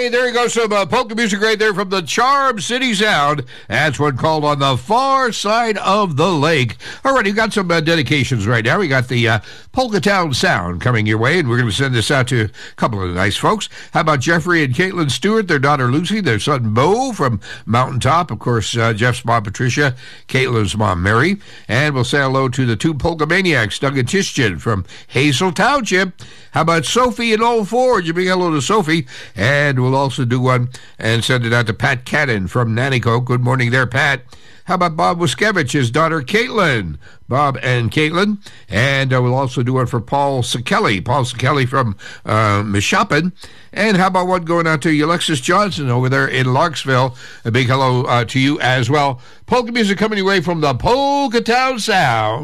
Hey, there you go, some polka music right there from the Charm City Sound. That's one called On the Far Side of the Lake. All right, you got some dedications right now. We got the Polka Town Sound coming your way, and we're going to send this out to a couple of nice folks. How about Jeffrey and Caitlin Stewart, their daughter Lucy, their son Bo from Mountaintop, of course, Jeff's mom Patricia, Caitlin's mom Mary, and we'll say hello to the two Polka Maniacs, Doug and Tischchen from Hazel Township. How about Sophie and Old Forge? A big hello to Sophie. And we'll also do one and send it out to Pat Cannon from Nanticoke. Good morning there, Pat. How about Bob Wiskevich, his daughter Caitlin? Bob and Caitlin. And we'll also do one for Paul Sekeli. Paul Sekeli from Mishapin. And how about one going out to Alexis Johnson over there in Larksville? A big hello to you as well. Polka music coming away from the Polka Town Sound.